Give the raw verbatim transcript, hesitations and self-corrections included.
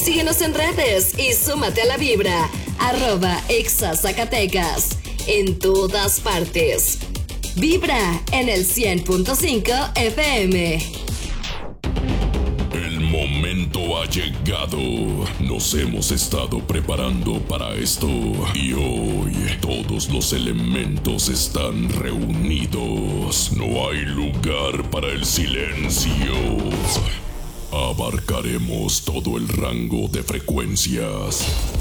Síguenos en redes y súmate a la vibra. Arroba Exa Zacatecas. En todas partes. Vibra en el cien punto cinco F M. El momento ha llegado. Nos hemos estado preparando para esto. Y hoy todos los elementos están reunidos. No hay lugar para el silencio. Abarcaremos todo el rango de frecuencias.